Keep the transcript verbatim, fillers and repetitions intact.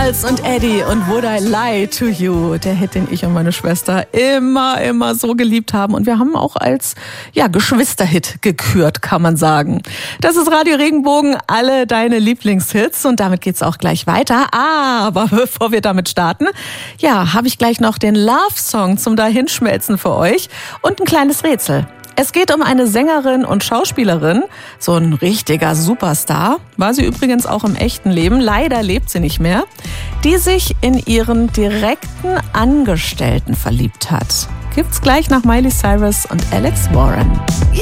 Miles und Eddie und Would I Lie to You, der Hit, den ich und meine Schwester immer, immer so geliebt haben. Und wir haben auch als ja, Geschwisterhit gekürt, kann man sagen. Das ist Radio Regenbogen, alle deine Lieblingshits. Und damit geht's auch gleich weiter. Aber bevor wir damit starten, ja, habe ich gleich noch den Love-Song zum Dahinschmelzen für euch und ein kleines Rätsel. Es geht um eine Sängerin und Schauspielerin, so ein richtiger Superstar, war sie übrigens auch im echten Leben, leider lebt sie nicht mehr, die sich in ihren direkten Angestellten verliebt hat. Gibt's gleich nach Miley Cyrus und Alex Warren.